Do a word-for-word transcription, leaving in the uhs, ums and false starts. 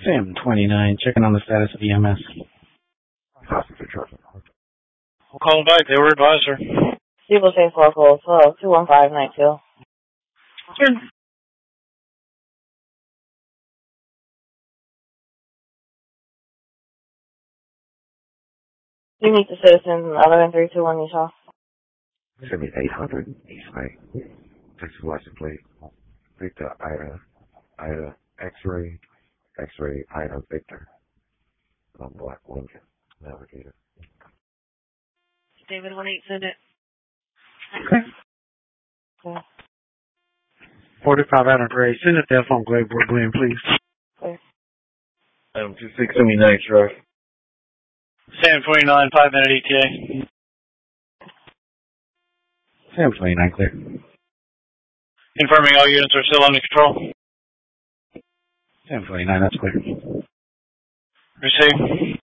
Sam twenty-nine, checking on the status of E M S. We'll call them back. They were advised, sir. People say four calls. Hello, two one five nine two. You meet the citizens in eleven three two one, you saw. seventy-eight hundred East Main. Texas license plate. Victor Ida. Ida X-ray. X-ray Ida Victor. Um, Black Lincoln. Navigator. David one eight, send it. Okay. Okay. forty-five Adam Gray, send it there phone Glayboard Glen, please. Okay. Adam two six seventy-nine Drive. Sam twenty-nine, five minute E T A. Sam twenty-nine, clear. Confirming all units are still under control. Sam twenty-nine, that's clear. Receive.